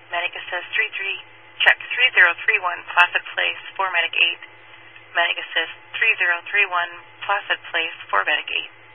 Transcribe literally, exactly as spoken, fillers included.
Medic Assist three three, check three zero three one, Placid Place, for Medic eight. Medic Assist three zero three one, Placid Place, for Medic eight.